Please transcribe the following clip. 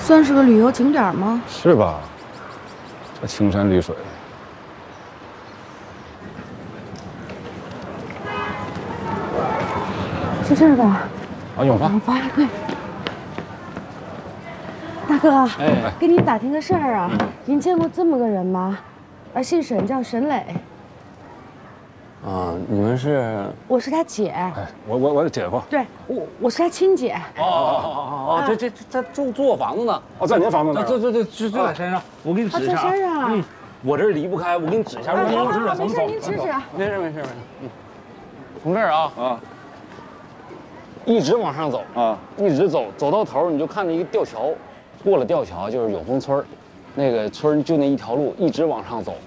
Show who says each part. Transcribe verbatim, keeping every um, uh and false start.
Speaker 1: 算是个旅游景点吗？
Speaker 2: 是吧？这青山绿水。
Speaker 1: 是这儿吧？
Speaker 2: 啊，永发。
Speaker 1: 永发，对。大哥，
Speaker 2: 哎，
Speaker 1: 给您打听个事儿啊，您见过这么个人吗？啊，姓沈，叫沈磊。
Speaker 3: 啊，你们是？
Speaker 1: 我是他姐。
Speaker 2: 哎，我我我的姐夫。
Speaker 1: 对，我我是他亲姐。
Speaker 3: 哦哦哦哦哦，这这这他住住我房子呢。
Speaker 2: 哦，在您房子那儿。
Speaker 3: 对对对，就就在山上。我给你指一下。
Speaker 1: 在山上啊。
Speaker 3: 嗯，我这离不开，我给你指一下。
Speaker 1: 好
Speaker 3: 我指
Speaker 1: 好好，没事，您指指。
Speaker 3: 没事没事没事。嗯，从这儿啊
Speaker 2: 啊，
Speaker 3: 一直往上走
Speaker 2: 啊，
Speaker 3: 一直走，走到头你就看着一个吊桥，过了吊桥就是永丰村，那个村就那一条路，一直往上走，